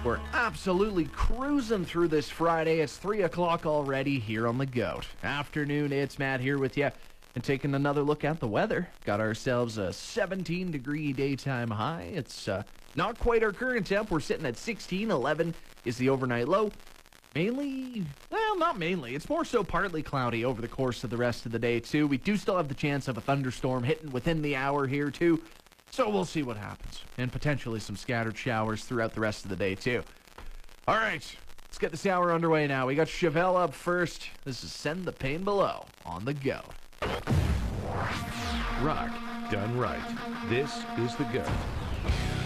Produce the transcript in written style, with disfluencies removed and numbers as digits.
We're absolutely cruising through this Friday. It's 3 o'clock already here on the Goat. Afternoon, it's Matt here with you. And taking another look at the weather. Got ourselves a 17-degree daytime high. It's not quite our current temp. We're sitting at 16. 11 is the overnight low. Mainly, well, not mainly. It's more so partly cloudy over the course of the rest of the day, too. We do still have the chance of a thunderstorm hitting within the hour here, too. So we'll see what happens. And potentially some scattered showers throughout the rest of the day, too. All right, let's get this hour underway now. We got Chevelle up first. This is Send the Pain Below on the Goat. Rock done right. This is the Goat.